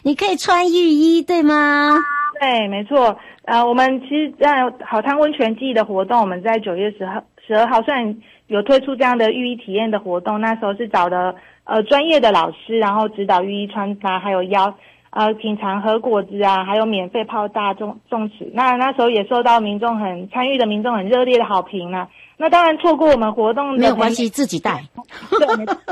你可以穿浴衣，对吗？ 对，没错。我们其实在好汤温泉季的活动，我们在9月12号虽然有推出这样的浴衣体验的活动，那时候是找的专业的老师，然后指导浴衣穿搭，还有品尝和果子啊，还有免费泡大众池。那时候也受到参与的民众很热烈的好评啦。那当然错过我们活动的没有关系，自己带。 对，